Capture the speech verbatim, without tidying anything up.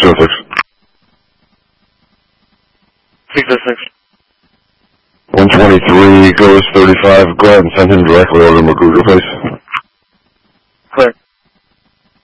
oh six. six oh six. one twenty-three, Ghost thirty-five, go ahead and send him directly over to Magruder, please.